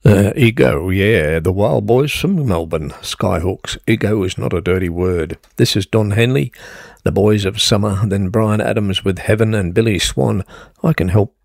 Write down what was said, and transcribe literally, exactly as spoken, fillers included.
Uh, ego, yeah, the Wild Boys from Melbourne. Skyhawks. Ego is not a dirty word. This is Don Henley, the Boys of Summer, then Brian Adams with Heaven, and Billy Swan. I Can Help